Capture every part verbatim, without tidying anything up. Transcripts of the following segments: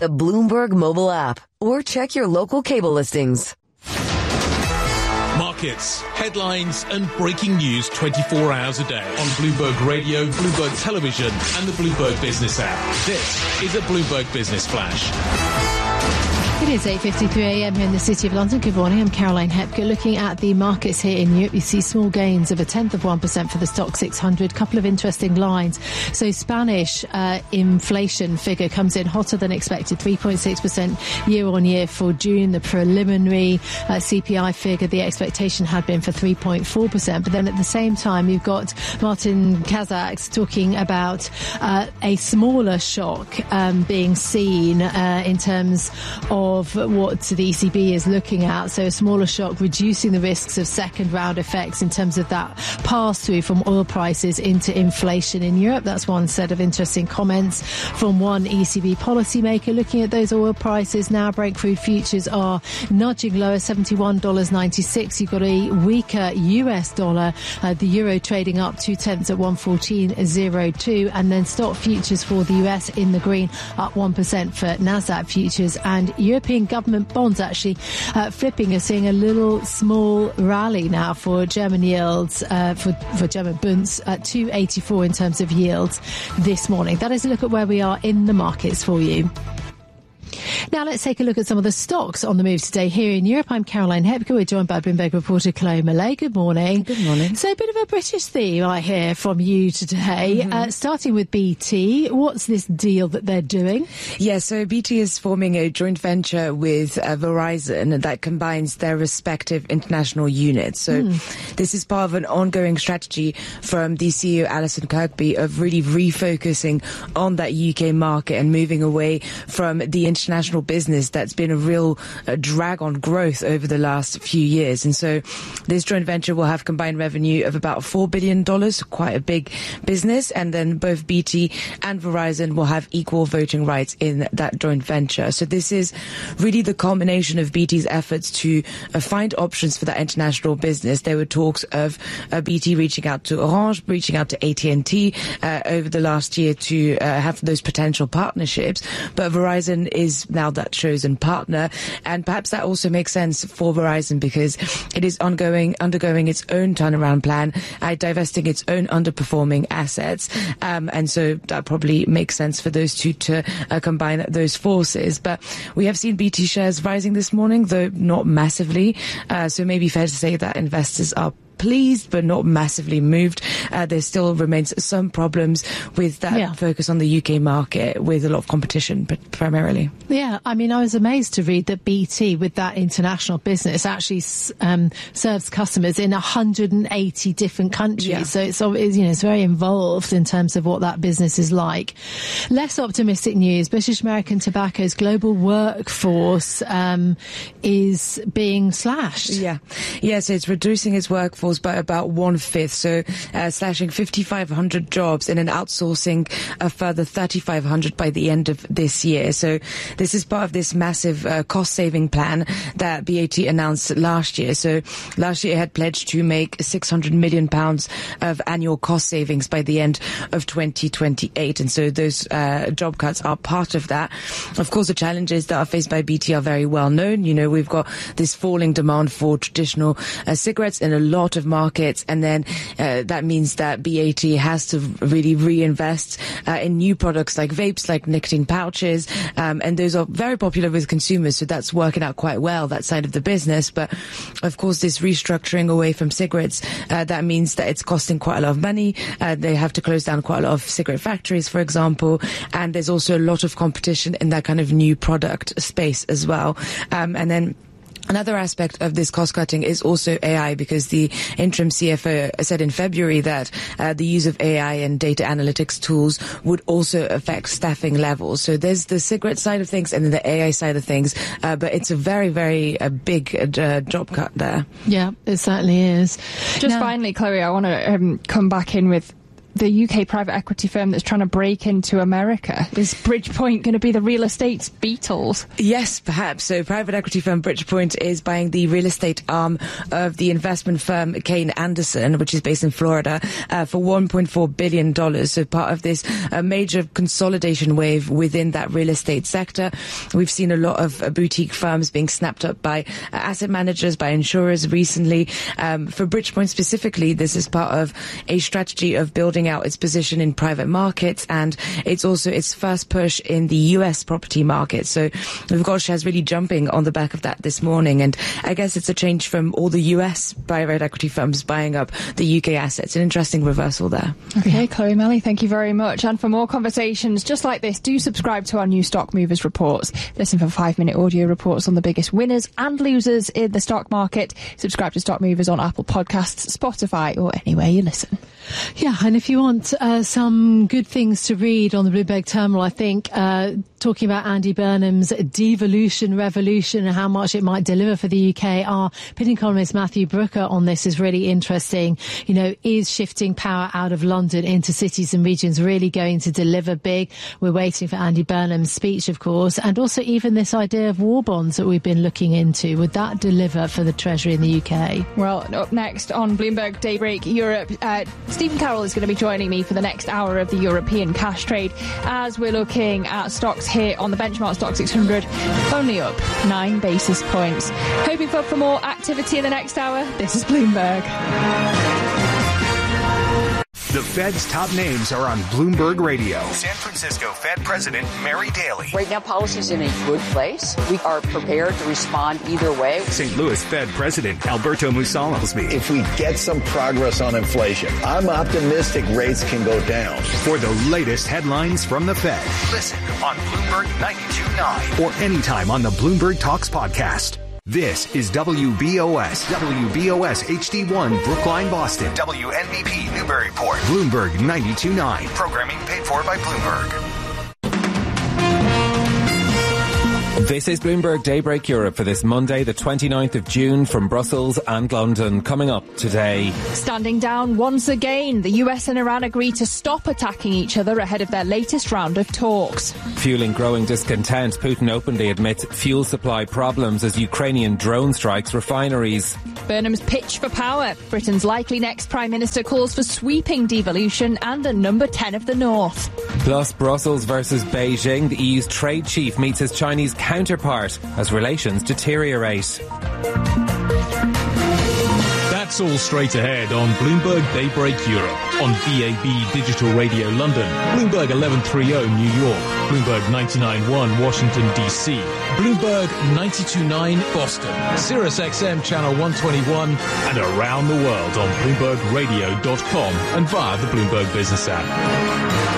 the Bloomberg mobile app, or check your local cable listings. Markets, headlines and breaking news twenty-four hours a day on Bloomberg Radio, Bloomberg Television and the Bloomberg Business app. This is a Bloomberg Business Flash. It is eight fifty-three a m here in the City of London. Good morning, I'm Caroline Hepker. Looking at the markets here in Europe, you see small gains of a tenth of one percent for the Stoxx six hundred. Couple of interesting lines. So Spanish uh, inflation figure comes in hotter than expected, three point six percent year on year for June. The preliminary uh, C P I figure, the expectation had been for three point four percent. But then at the same time, you've got Martin Kazaks talking about uh, a smaller shock um, being seen uh, in terms of of what the E C B is looking at. So a smaller shock, reducing the risks of second round effects in terms of that pass through from oil prices into inflation in Europe. That's one set of interesting comments from one E C B policymaker looking at those oil prices now. Brent crude futures are nudging lower, seventy-one dollars ninety-six. You've got a weaker U S dollar, uh, the euro trading up two tenths at one fourteen oh two, and then stock futures for the U S in the green, up one percent for Nasdaq futures, and European government bonds actually uh, flipping. You're seeing a little small rally now for German yields, uh, for, for German bunds at two eighty-four in terms of yields this morning. That is a look at where we are in the markets for you. Now let's take a look at some of the stocks on the move today here in Europe. I'm Caroline Hepker. We're joined by Bloomberg reporter Chloe Millay. Good morning. Good morning. So a bit of a British theme I hear from you today. Mm-hmm. Uh, starting with B T, what's this deal that they're doing? Yeah, so B T is forming a joint venture with uh, Verizon that combines their respective international units. So mm. this is part of an ongoing strategy from the C E O Alison Kirkby of really refocusing on that U K market and moving away from the international business that's been a real uh, drag on growth over the last few years. And so this joint venture will have combined revenue of about four billion dollars, quite a big business. And then both B T and Verizon will have equal voting rights in that joint venture. So this is really the culmination of B T's efforts to uh, find options for that international business. There were talks of uh, B T reaching out to Orange, reaching out to A T and T uh, over the last year to uh, have those potential partnerships. But Verizon is now that chosen partner, and perhaps that also makes sense for Verizon because it is ongoing, undergoing its own turnaround plan, uh, divesting its own underperforming assets, um, and so that probably makes sense for those two to uh, combine those forces. But we have seen B T shares rising this morning, though not massively, uh, so maybe fair to say that investors are pleased but not massively moved. Uh, there still remains some problems with that yeah. focus on the U K market with a lot of competition, but primarily. Yeah, I mean, I was amazed to read that B T, with that international business, actually um, serves customers in one hundred eighty different countries. Yeah. So it's, you know, it's very involved in terms of what that business is like. Less optimistic news. British American Tobacco's global workforce um, is being slashed. Yeah, yeah. So it's reducing its workforce by about one fifth, so uh, slashing fifty-five hundred jobs and then outsourcing a further thirty-five hundred by the end of this year. So this is part of this massive uh, cost-saving plan that B A T announced last year. So last year it had pledged to make six hundred million pounds of annual cost savings by the end of twenty twenty-eight, and so those uh, job cuts are part of that. Of course, the challenges that are faced by B T are very well known. You know, we've got this falling demand for traditional uh, cigarettes in a lot of markets, and then uh, that means that B A T has to really reinvest uh, in new products like vapes, like nicotine pouches, um, and those are very popular with consumers, so that's working out quite well, that side of the business. But of course, this restructuring away from cigarettes, uh, that means that it's costing quite a lot of money. Uh, they have to close down quite a lot of cigarette factories, for example, and there's also a lot of competition in that kind of new product space as well. Um, and then Another aspect of this cost-cutting is also A I, because the interim C F O said in February that uh, the use of A I and data analytics tools would also affect staffing levels. So there's the cigarette side of things and then the A I side of things, uh, but it's a very, very uh, big uh, job cut there. Yeah, it certainly is. Just now, finally, Chloe, I want to um, come back in with the U K private equity firm that's trying to break into America? Is Bridgepoint going to be the real estate's Beatles? Yes, perhaps. So private equity firm Bridgepoint is buying the real estate arm of the investment firm Kane Anderson, which is based in Florida, uh, for one point four billion dollars. So part of this uh, major consolidation wave within that real estate sector. We've seen a lot of uh, boutique firms being snapped up by uh, asset managers, by insurers recently. Um, for Bridgepoint specifically, this is part of a strategy of building out its position in private markets, and it's also its first push in the U S property market. So we've got shares really jumping on the back of that this morning, and I guess it's a change from all the U S private equity firms buying up the U K assets. An interesting reversal there. Okay, Chloe Melly, thank you very much. And for more conversations just like this, do subscribe to our new Stock Movers reports. Listen for five-minute audio reports on the biggest winners and losers in the stock market. Subscribe to Stock Movers on Apple Podcasts, Spotify, or anywhere you listen. Yeah, and if you want uh, some good things to read on the Bloomberg Terminal, I think uh, talking about Andy Burnham's devolution revolution and how much it might deliver for the U K, our opinion columnist Matthew Brooker on this is really interesting. You know, is shifting power out of London into cities and regions really going to deliver big? We're waiting for Andy Burnham's speech, of course, and also even this idea of war bonds that we've been looking into. Would that deliver for the Treasury in the U K? Well, up next on Bloomberg Daybreak Europe, uh, Stephen Carroll is going to be joining me for the next hour of the European cash trade as we're looking at stocks here on the benchmark Stock six hundred, only up nine basis points. Hoping for, for more activity in the next hour. This is Bloomberg. The Fed's top names are on Bloomberg Radio. San Francisco Fed President Mary Daly. Right now, policy's in a good place. We are prepared to respond either way. Saint Louis Fed President Alberto Musalosby. If we get some progress on inflation, I'm optimistic rates can go down. For the latest headlines from the Fed, listen on Bloomberg ninety-two point nine or anytime on the Bloomberg Talks podcast. This is W B O S, W B O S H D one, Brookline, Boston, W N B P, Newburyport, Bloomberg ninety-two point nine. Programming paid for by Bloomberg. This is Bloomberg Daybreak Europe for this Monday, the twenty-ninth of June, from Brussels and London. Coming up today. Standing down once again, the U S and Iran agree to stop attacking each other ahead of their latest round of talks. Fueling growing discontent, Putin openly admits fuel supply problems as Ukrainian drone strikes refineries. Burnham's pitch for power. Britain's likely next Prime Minister calls for sweeping devolution and a number ten of the North. Plus, Brussels versus Beijing. The E U's trade chief meets his Chinese counterpart as relations deteriorate. That's all straight ahead on Bloomberg Daybreak Europe, on B A B Digital Radio London, Bloomberg eleven thirty New York, Bloomberg ninety-nine point one Washington D C, Bloomberg ninety-two point nine Boston, Sirius X M Channel one twenty-one, and around the world on Bloomberg Radio dot com and via the Bloomberg Business app.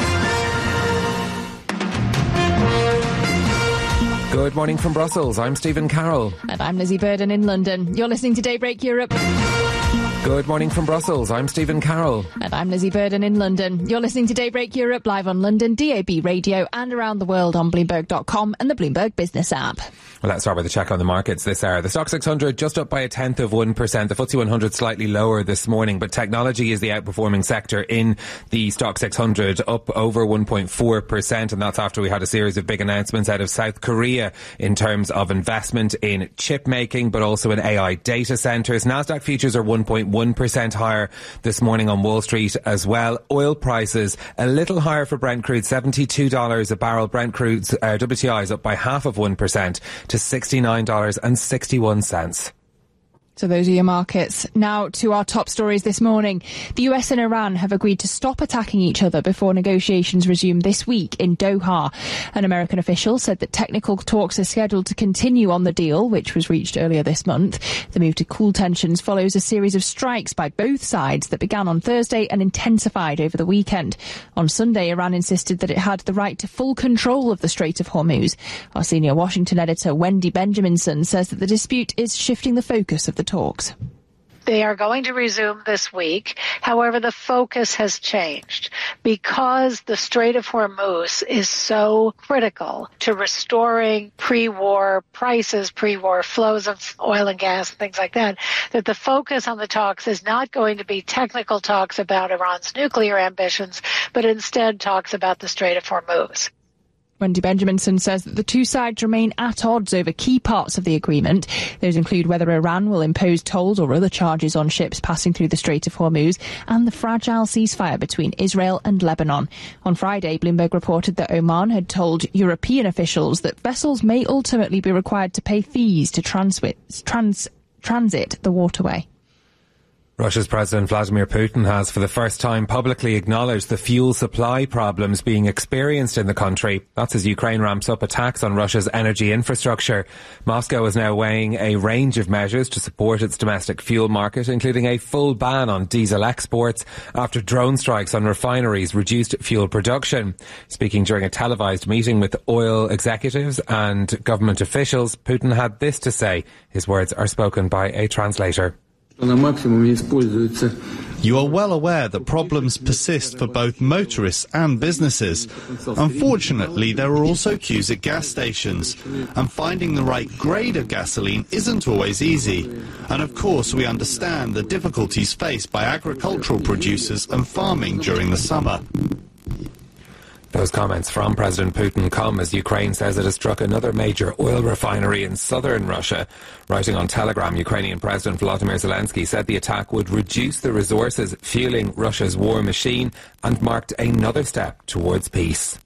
Good morning from Brussels. I'm Stephen Carroll. And I'm Lizzie Burden in London. You're listening to Daybreak Europe. Good morning from Brussels. I'm Stephen Carroll. And I'm Lizzie Burden in London. You're listening to Daybreak Europe live on London, D A B Radio, and around the world on Bloomberg dot com and the Bloomberg Business app. Well, let's start with a check on the markets this hour. The Stock six hundred just up by a tenth of one percent. The F T S E one hundred slightly lower this morning, but technology is the outperforming sector in the Stock six hundred, up over one point four percent, and that's after we had a series of big announcements out of South Korea in terms of investment in chip making, but also in A I data centres. Nasdaq futures are one point one percent higher this morning on Wall Street as well. Oil prices a little higher for Brent crude, seventy-two dollars a barrel. Brent crude, uh, W T I is up by half of one percent to sixty-nine dollars and sixty-one cents. So those are your markets. Now to our top stories this morning. The U S and Iran have agreed to stop attacking each other before negotiations resume this week in Doha. An American official said that technical talks are scheduled to continue on the deal, which was reached earlier this month. The move to cool tensions follows a series of strikes by both sides that began on Thursday and intensified over the weekend. On Sunday, Iran insisted that it had the right to full control of the Strait of Hormuz. Our senior Washington editor, Wendy Benjaminson, says that the dispute is shifting the focus of the talks. They are going to resume this week. However, the focus has changed because the Strait of Hormuz is so critical to restoring pre-war prices, pre-war flows of oil and gas, things like that, that the focus on the talks is not going to be technical talks about Iran's nuclear ambitions, but instead talks about the Strait of Hormuz. Wendy Benjaminson says that the two sides remain at odds over key parts of the agreement. Those include whether Iran will impose tolls or other charges on ships passing through the Strait of Hormuz and the fragile ceasefire between Israel and Lebanon. On Friday, Bloomberg reported that Oman had told European officials that vessels may ultimately be required to pay fees to transwit, trans, transit the waterway. Russia's President Vladimir Putin has for the first time publicly acknowledged the fuel supply problems being experienced in the country. That's as Ukraine ramps up attacks on Russia's energy infrastructure. Moscow is now weighing a range of measures to support its domestic fuel market, including a full ban on diesel exports after drone strikes on refineries reduced fuel production. Speaking during a televised meeting with oil executives and government officials, Putin had this to say. His words are spoken by a translator. You are well aware that problems persist for both motorists and businesses. Unfortunately, there are also queues at gas stations, and finding the right grade of gasoline isn't always easy. And of course, we understand the difficulties faced by agricultural producers and farming during the summer. Those comments from President Putin come as Ukraine says it has struck another major oil refinery in southern Russia. Writing on Telegram, Ukrainian President Volodymyr Zelensky said the attack would reduce the resources fueling Russia's war machine and marked another step towards peace.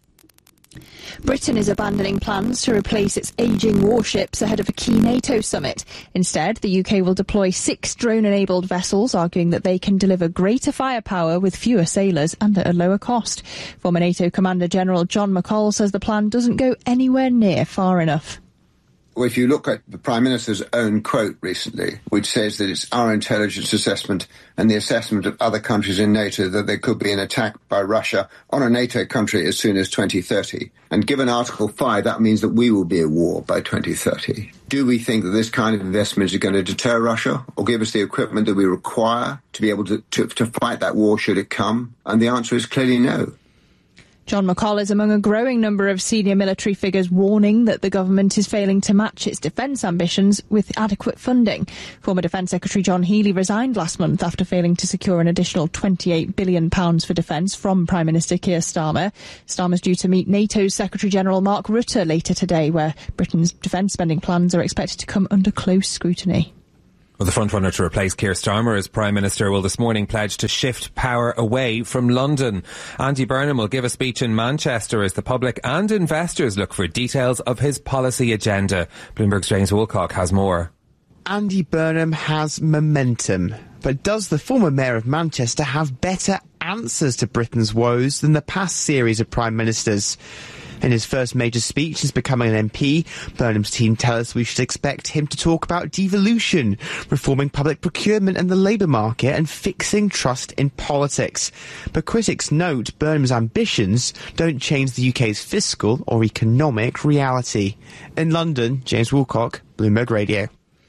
Britain is abandoning plans to replace its ageing warships ahead of a key NATO summit. Instead, the U K will deploy six drone-enabled vessels, arguing that they can deliver greater firepower with fewer sailors and at a lower cost. Former NATO Commander General John McCall says the plan doesn't go anywhere near far enough. Well, if you look at the Prime Minister's own quote recently, which says that it's our intelligence assessment and the assessment of other countries in NATO that there could be an attack by Russia on a NATO country as soon as twenty thirty. And given Article five, that means that we will be at war by twenty thirty. Do we think that this kind of investment is going to deter Russia or give us the equipment that we require to be able to, to, to fight that war should it come? And the answer is clearly no. John McCall is among a growing number of senior military figures warning that the government is failing to match its defence ambitions with adequate funding. Former Defence Secretary John Healey resigned last month after failing to secure an additional twenty-eight billion pounds for defence from Prime Minister Keir Starmer. Starmer's due to meet NATO's Secretary-General Mark Rutte later today, where Britain's defence spending plans are expected to come under close scrutiny. Well, the frontrunner to replace Keir Starmer as Prime Minister will this morning pledge to shift power away from London. Andy Burnham will give a speech in Manchester as the public and investors look for details of his policy agenda. Bloomberg's James Woolcock has more. Andy Burnham has momentum, but does the former Mayor of Manchester have better answers to Britain's woes than the past series of Prime Ministers? In his first major speech since becoming an M P, Burnham's team tell us we should expect him to talk about devolution, reforming public procurement and the labour market, and fixing trust in politics. But critics note Burnham's ambitions don't change the U K's fiscal or economic reality. In London, James Woolcock, Bloomberg Radio.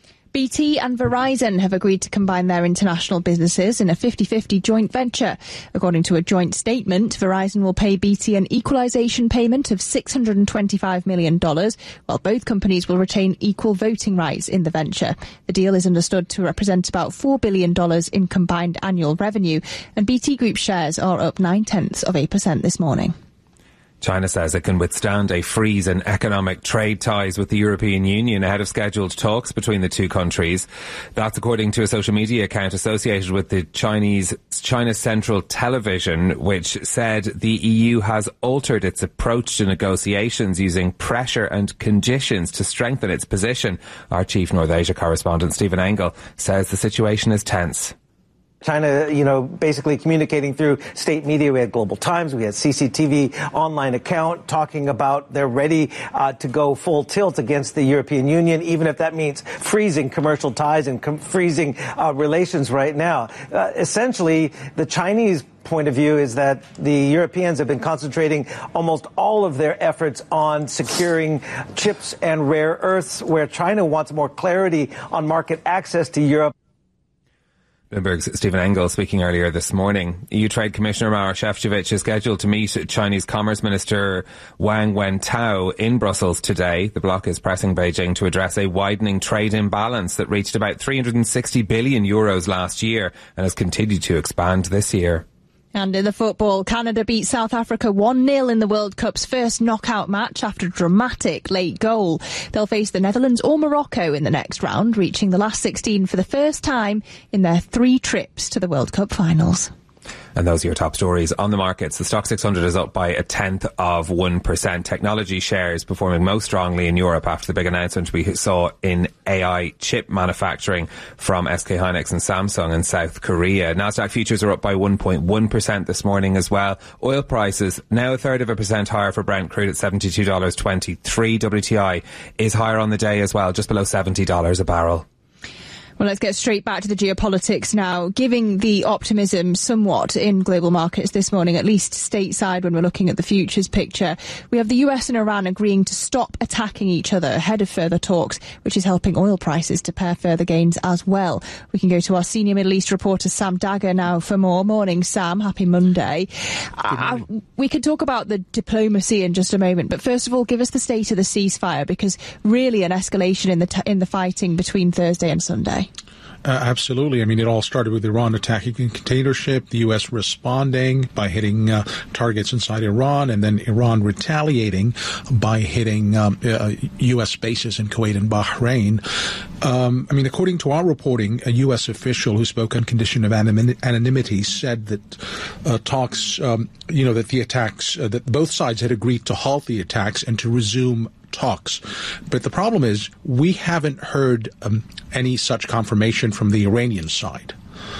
B T and Verizon have agreed to combine their international businesses in a fifty-fifty joint venture. According to a joint statement, Verizon will pay B T an equalisation payment of six hundred twenty-five million dollars, while both companies will retain equal voting rights in the venture. The deal is understood to represent about four billion dollars in combined annual revenue, and B T Group shares are up nine-tenths of eight percent this morning. China says it can withstand a freeze in economic trade ties with the European Union ahead of scheduled talks between the two countries. That's according to a social media account associated with the Chinese China Central Television, which said the E U has altered its approach to negotiations using pressure and conditions to strengthen its position. Our chief North Asia correspondent Stephen Engel says the situation is tense. China, you know, basically communicating through state media. We had Global Times, we had C C T V online account talking about they're ready uh, to go full tilt against the European Union, even if that means freezing commercial ties and com- freezing uh, relations right now. Uh, essentially, the Chinese point of view is that the Europeans have been concentrating almost all of their efforts on securing chips and rare earths, where China wants more clarity on market access to Europe. Bloomberg's Stephen Engel speaking earlier this morning. E U Trade Commissioner Maroš Šefčovič is scheduled to meet Chinese Commerce Minister Wang Wentao in Brussels today. The bloc is pressing Beijing to address a widening trade imbalance that reached about three hundred sixty billion euros last year and has continued to expand this year. And in the football, Canada beat South Africa one nil in the World Cup's first knockout match after a dramatic late goal. They'll face the Netherlands or Morocco in the next round, reaching the last sixteen for the first time in their three trips to the World Cup finals. And those are your top stories on the markets. The Stock six hundred is up by a tenth of one percent. Technology shares performing most strongly in Europe after the big announcement we saw in A I chip manufacturing from S K Hynix and Samsung in South Korea. Nasdaq futures are up by one point one percent this morning as well. Oil prices now a third of a percent higher for Brent crude at seventy-two dollars twenty-three. W T I is higher on the day as well, just below seventy dollars a barrel. Well, let's get straight back to the geopolitics now. Giving the optimism somewhat in global markets this morning, at least stateside when we're looking at the futures picture, we have the U S and Iran agreeing to stop attacking each other ahead of further talks, which is helping oil prices to pair further gains as well. We can go to our senior Middle East reporter, Sam Dagger, now for more. Morning, Sam. Happy Monday. Uh, we could talk about the diplomacy in just a moment, but first of all, give us the state of the ceasefire, because really an escalation in the t- in the fighting between Thursday and Sunday. Uh, absolutely. I mean, it all started with Iran attacking a container ship, the U S responding by hitting uh, targets inside Iran, and then Iran retaliating by hitting um, uh, U S bases in Kuwait and Bahrain. Um, I mean, according to our reporting, a U S official who spoke on condition of anonymity said that uh, talks, um, you know, that the attacks, uh, that both sides had agreed to halt the attacks and to resume talks. But the problem is we haven't heard um, any such confirmation from the Iranian side.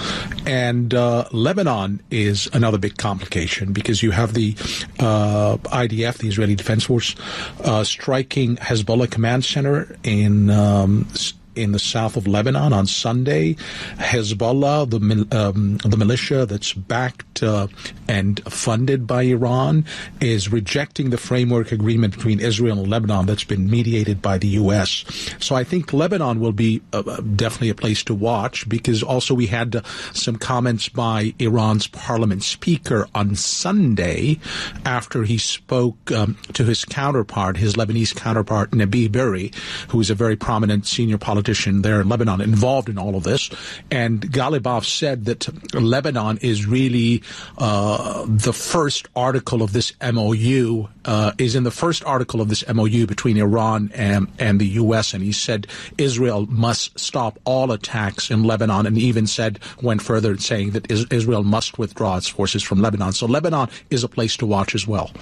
And uh, Lebanon is another big complication, because you have the uh, I D F, the Israeli Defense Force, uh, striking Hezbollah command center in um, in the south of Lebanon on Sunday. Hezbollah, the um, the militia that's backed uh, and funded by Iran, is rejecting the framework agreement between Israel and Lebanon that's been mediated by the U S. So I think Lebanon will be uh, definitely a place to watch, because also we had uh, some comments by Iran's parliament speaker on Sunday after he spoke um, to his counterpart, his Lebanese counterpart, Nabi Berri, who is a very prominent senior politician there in Lebanon, involved in all of this. And Ghalibaf said that Lebanon is really uh, the first article of this M O U, uh, is in the first article of this M O U between Iran and, and the U S. And he said Israel must stop all attacks in Lebanon, and even said, went further saying that is, Israel must withdraw its forces from Lebanon. So Lebanon is a place to watch as well.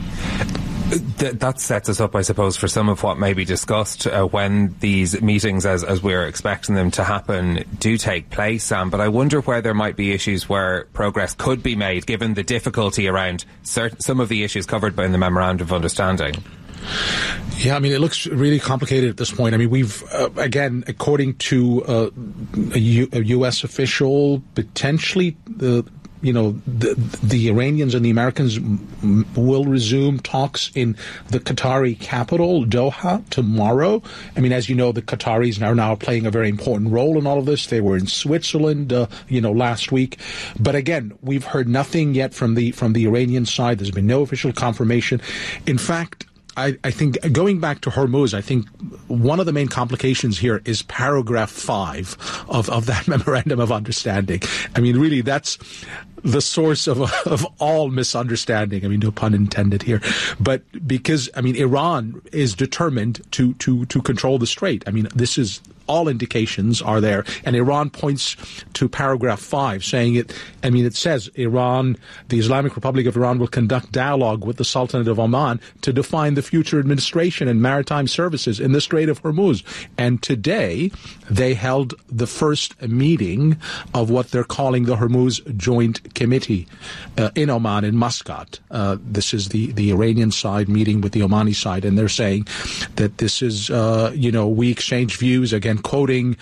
Th- that sets us up, I suppose, for some of what may be discussed uh, when these meetings, as, as we're expecting them to happen, do take place, Sam. But I wonder where there might be issues where progress could be made, given the difficulty around certain, some of the issues covered by in the Memorandum of Understanding. Yeah, I mean, it looks really complicated at this point. I mean, we've, uh, again, according to uh, a, U- a U S official, potentially the you know, the, the Iranians and the Americans m- will resume talks in the Qatari capital, Doha, tomorrow. I mean, as you know, the Qataris are now playing a very important role in all of this. They were in Switzerland, uh, you know, last week. But again, we've heard nothing yet from the from the Iranian side. There's been no official confirmation. In fact, I, I think going back to Hormuz, I think one of the main complications here is paragraph five of, of that memorandum of understanding. I mean, really, that's the source of, of all misunderstanding. I mean, no pun intended here. But because, I mean, Iran is determined to, to, to control the strait. I mean, this is all indications are there. And Iran points to paragraph five saying it, I mean, it says Iran, the Islamic Republic of Iran will conduct dialogue with the Sultanate of Oman to define the future administration and maritime services in the Strait of Hormuz. And today they held the first meeting of what they're calling the Hormuz Joint Committee uh, in Oman, in Muscat. Uh, this is the, the Iranian side meeting with the Omani side. And they're saying that this is, uh, you know, we exchange views, again, quoting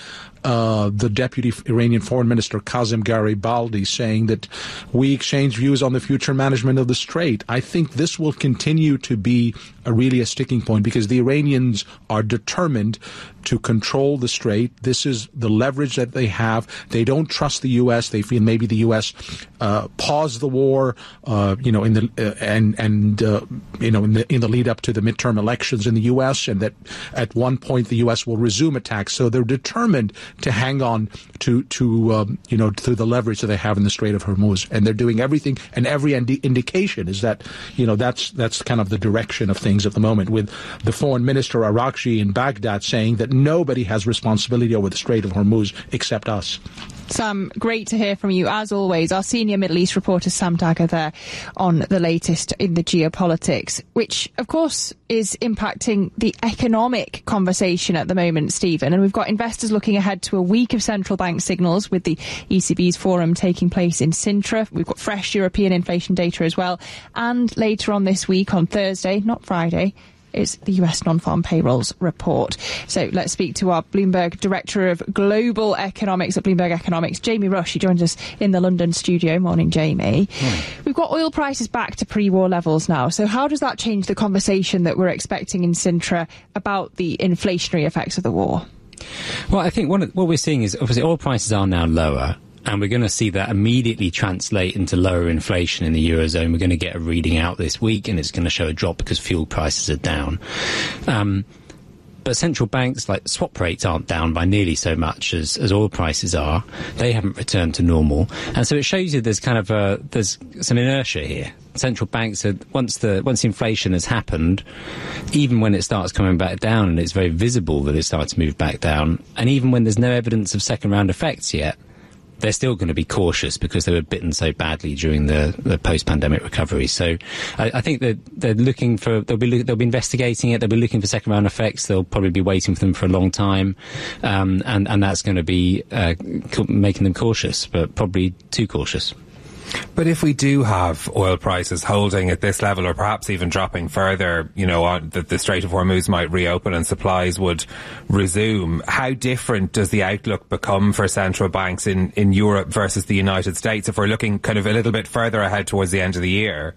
uh, the deputy Iranian foreign minister Kazem Garibaldi saying that we exchange views on the future management of the strait. I think this will continue to be a really a sticking point because the Iranians are determined to control the strait. This is the leverage that they have. They don't trust the U S. They feel maybe the U S uh, paused the war, uh, you know, in the uh, and and uh, you know in the in the lead up to the midterm elections in the U S, and that at one point the U S will resume attacks. So they're determined to hang on to to um, you know to the leverage that they have in the Strait of Hormuz, and they're doing everything. And every indi- indication is that you know that's that's kind of the direction of things at the moment, with the foreign minister Araghchi in Baghdad saying that nobody has responsibility over the Strait of Hormuz except us. Sam, great to hear from you, as always. Our senior Middle East reporter, Sam Dagger, there on the latest in the geopolitics, which, of course, is impacting the economic conversation at the moment, Stephen. And we've got investors looking ahead to a week of central bank signals with the E C B's forum taking place in Sintra. We've got fresh European inflation data as well. And later on this week, on Thursday, not Friday, is the U S non-farm payrolls report. So let's speak to our Bloomberg Director of Global Economics at Bloomberg Economics, Jamie Rush. He joins us in the London studio. Morning, Jamie. Morning. We've got oil prices back to pre-war levels now. So how does that change the conversation that we're expecting in Sintra about the inflationary effects of the war? Well, I think one of, what we're seeing is obviously oil prices are now lower. And we're going to see that immediately translate into lower inflation in the Eurozone. We're going to get a reading out this week, and it's going to show a drop because fuel prices are down. Um, but central banks, like swap rates, aren't down by nearly so much as, as oil prices are. They haven't returned to normal. And so it shows you there's kind of a, there's some inertia here. Central banks are, once the, once inflation has happened, even when it starts coming back down, and it's very visible that it starts to move back down, and even when there's no evidence of second round effects yet, they're still going to be cautious because they were bitten so badly during the, the post-pandemic recovery. So I, I think that they're looking for, they'll be they'll be investigating it. They'll be looking for second-round effects. They'll probably be waiting for them for a long time, um, and and that's going to be uh, making them cautious, but probably too cautious. But if we do have oil prices holding at this level, or perhaps even dropping further, you know, on, that the Strait of Hormuz might reopen and supplies would resume, how different does the outlook become for central banks in, in Europe versus the United States if we're looking kind of a little bit further ahead towards the end of the year?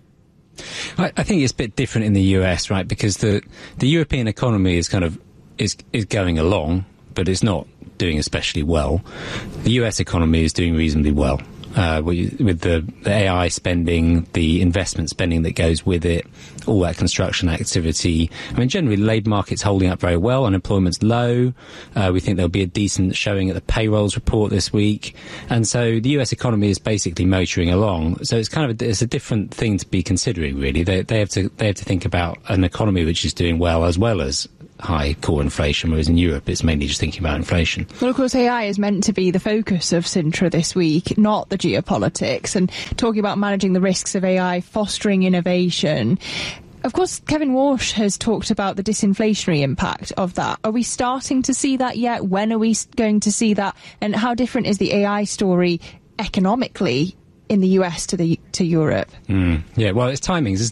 I, I think it's a bit different in the U S, right? Because the, the European economy is kind of is is going along, but it's not doing especially well. The U S economy is doing reasonably well. Uh, with the, the A I spending, the investment spending that goes with it, all that construction activity. I mean, generally, the labour market's holding up very well. Unemployment's low. Uh, we think there'll be a decent showing at the payrolls report this week. And so the U S economy is basically motoring along. So it's kind of a, it's a different thing to be considering, really. They, they have to they have to think about an economy which is doing well as well as high core inflation, whereas in Europe it's mainly just thinking about inflation. Well, of course, A I is meant to be the focus of Sintra this week, not the geopolitics, and talking about managing the risks of A I, fostering innovation. Of course, Kevin Walsh has talked about the disinflationary impact of that. Are we starting to see that yet? When are we going to see that? And how different is the A I story economically in the U S to the to Europe? Mm, yeah, well, it's timings, isn't